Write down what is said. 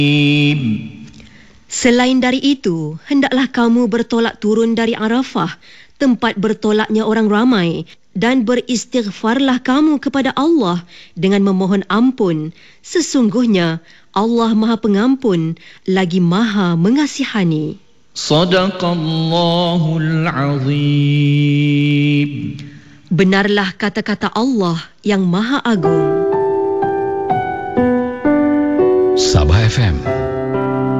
Selain dari itu, hendaklah kamu bertolak turun dari Arafah, tempat bertolaknya orang ramai, dan beristighfarlah kamu kepada Allah dengan memohon ampun. Sesungguhnya Allah Maha Pengampun lagi Maha Mengasihani. Sadaqallahul Azim. Benarlah kata-kata Allah yang Maha Agung. Sabah FM